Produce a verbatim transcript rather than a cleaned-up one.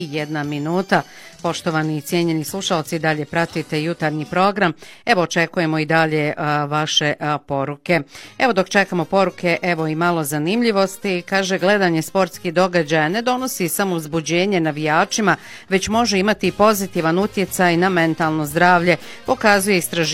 Jedna minuta. Poštovani i cijenjeni slušalci, dalje pratite jutarnji program. Evo, očekujemo i dalje a, vaše a, poruke. Evo, dok čekamo poruke, evo i malo zanimljivosti. Kaže, gledanje sportskih događaja ne donosi samo uzbuđenje navijačima, već može imati i pozitivan utjecaj na mentalno zdravlje, pokazuje istraživanje